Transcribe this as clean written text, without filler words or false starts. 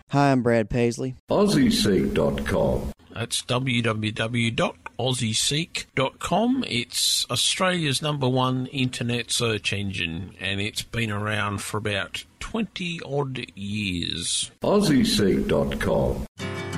Hi, I'm Brad Paisley. AussieSeek.com. That's www.aussieseek.com. It's Australia's #1 internet search engine, and it's been around for about 20-odd years. AussieSeek.com.